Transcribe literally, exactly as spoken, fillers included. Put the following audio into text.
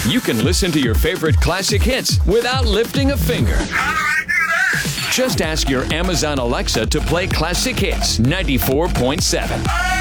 You can listen to your favorite classic hits without lifting a finger. How do I do that? Just ask your Amazon Alexa to play Classic Hits ninety-four point seven. Oh!